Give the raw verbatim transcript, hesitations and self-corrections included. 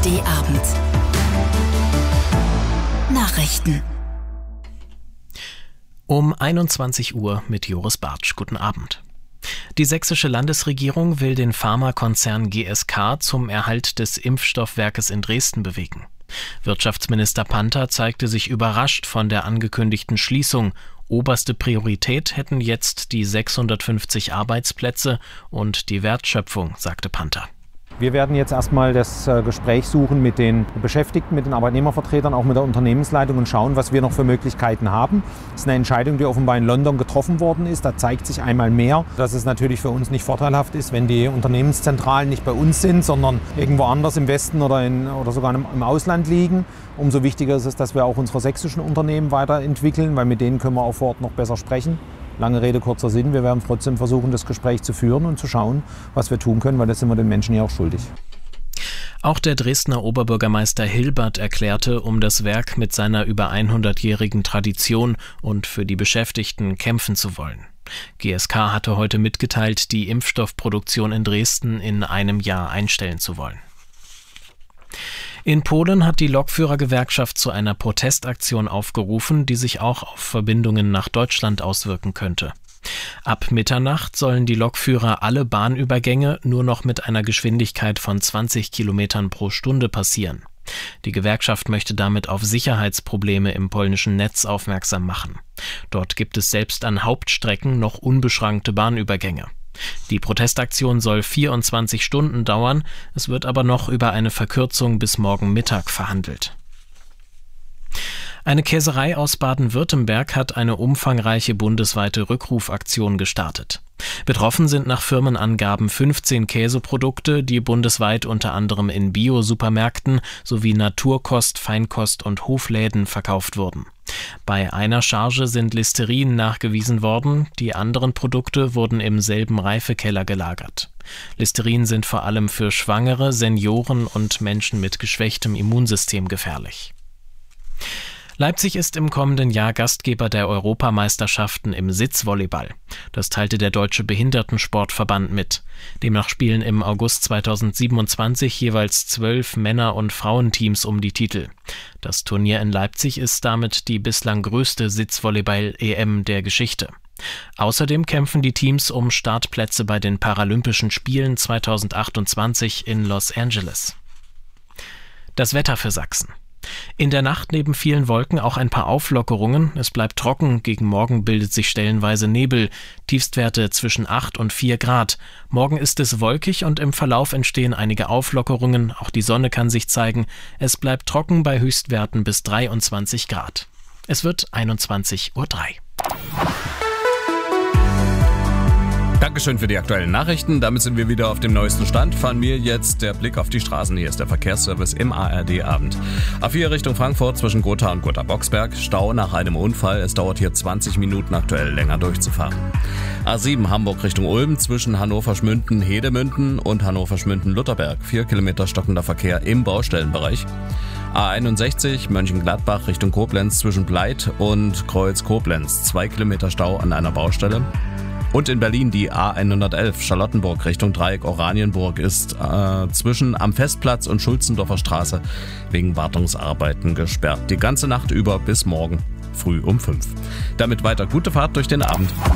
D Abend. Nachrichten. Um einundzwanzig Uhr mit Joris Bartsch. Guten Abend. Die sächsische Landesregierung will den Pharmakonzern G S K zum Erhalt des Impfstoffwerkes in Dresden bewegen. Wirtschaftsminister Panther zeigte sich überrascht von der angekündigten Schließung. Oberste Priorität hätten jetzt die sechshundertfünfzig Arbeitsplätze und die Wertschöpfung, sagte Panther. Wir werden jetzt erstmal das Gespräch suchen mit den Beschäftigten, mit den Arbeitnehmervertretern, auch mit der Unternehmensleitung und schauen, was wir noch für Möglichkeiten haben. Das ist eine Entscheidung, die offenbar in London getroffen worden ist. Da zeigt sich einmal mehr, dass es natürlich für uns nicht vorteilhaft ist, wenn die Unternehmenszentralen nicht bei uns sind, sondern irgendwo anders im Westen oder, in, oder sogar im Ausland liegen. Umso wichtiger ist es, dass wir auch unsere sächsischen Unternehmen weiterentwickeln, weil mit denen können wir auch vor Ort noch besser sprechen. Lange Rede, kurzer Sinn. Wir werden trotzdem versuchen, das Gespräch zu führen und zu schauen, was wir tun können, weil das sind wir den Menschen ja auch schuldig. Auch der Dresdner Oberbürgermeister Hilbert erklärte, um das Werk mit seiner über hundertjährigen Tradition und für die Beschäftigten kämpfen zu wollen. G S K hatte heute mitgeteilt, die Impfstoffproduktion in Dresden in einem Jahr einstellen zu wollen. In Polen hat die Lokführergewerkschaft zu einer Protestaktion aufgerufen, die sich auch auf Verbindungen nach Deutschland auswirken könnte. Ab Mitternacht sollen die Lokführer alle Bahnübergänge nur noch mit einer Geschwindigkeit von zwanzig Kilometern pro Stunde passieren. Die Gewerkschaft möchte damit auf Sicherheitsprobleme im polnischen Netz aufmerksam machen. Dort gibt es selbst an Hauptstrecken noch unbeschränkte Bahnübergänge. Die Protestaktion soll vierundzwanzig Stunden dauern, es wird aber noch über eine Verkürzung bis morgen Mittag verhandelt. Eine Käserei aus Baden-Württemberg hat eine umfangreiche bundesweite Rückrufaktion gestartet. Betroffen sind nach Firmenangaben fünfzehn Käseprodukte, die bundesweit unter anderem in Bio-Supermärkten sowie Naturkost-, Feinkost- und Hofläden verkauft wurden. Bei einer Charge sind Listerin nachgewiesen worden, die anderen Produkte wurden im selben Reifekeller gelagert. Listerin sind vor allem für Schwangere, Senioren und Menschen mit geschwächtem Immunsystem gefährlich. Leipzig ist im kommenden Jahr Gastgeber der Europameisterschaften im Sitzvolleyball. Das teilte der Deutsche Behindertensportverband mit. Demnach spielen im August zweitausendsiebenundzwanzig jeweils zwölf Männer- und Frauenteams um die Titel. Das Turnier in Leipzig ist damit die bislang größte Sitzvolleyball-E M der Geschichte. Außerdem kämpfen die Teams um Startplätze bei den Paralympischen Spielen zweitausendachtundzwanzig in Los Angeles. Das Wetter für Sachsen. In der Nacht neben vielen Wolken auch ein paar Auflockerungen. Es bleibt trocken, gegen Morgen bildet sich stellenweise Nebel. Tiefstwerte zwischen acht und vier Grad. Morgen ist es wolkig und im Verlauf entstehen einige Auflockerungen. Auch die Sonne kann sich zeigen. Es bleibt trocken bei Höchstwerten bis dreiundzwanzig Grad. Es wird einundzwanzig Uhr drei. Dankeschön für die aktuellen Nachrichten. Damit sind wir wieder auf dem neuesten Stand. Von mir jetzt der Blick auf die Straßen. Hier ist der Verkehrsservice im A R D-Abend. A vier Richtung Frankfurt zwischen Gotha und Gotha-Boxberg. Stau nach einem Unfall. Es dauert hier zwanzig Minuten aktuell länger durchzufahren. A sieben Hamburg Richtung Ulm zwischen Hannover-Schmünden-Hedemünden und Hannover-Schmünden-Lutherberg. Vier Kilometer stockender Verkehr im Baustellenbereich. A einundsechzig Mönchengladbach Richtung Koblenz zwischen Bleit und Kreuz-Koblenz. Zwei Kilometer Stau an einer Baustelle. Und in Berlin die A hundertelf Charlottenburg Richtung Dreieck Oranienburg ist äh, zwischen am Festplatz und Schulzendorfer Straße wegen Wartungsarbeiten gesperrt. Die ganze Nacht über bis morgen früh um fünf. Damit weiter gute Fahrt durch den Abend.